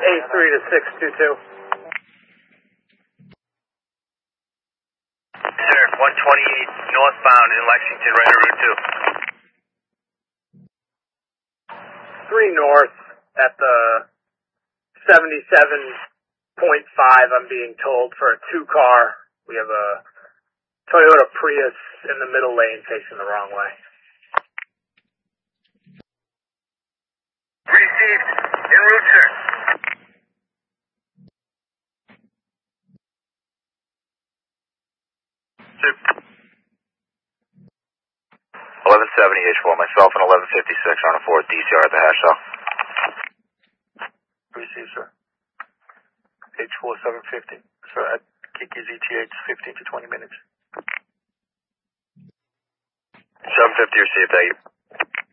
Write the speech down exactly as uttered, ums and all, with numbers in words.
eight three to six two two. Sir, one twenty-eight northbound in Lexington, right on Route two. three north at the seventy-seven point five, I'm being told, for a two-car. We have a Toyota Prius in the middle lane facing the wrong way. Received. En route, sir. Sir. eleven seventy H four, myself and eleven fifty-six on a fourth D C R at the hash cell. Received, sir. H four seven fifty. Sir, at Kiki's E T H, fifteen to twenty minutes. seven fifty received, thank you.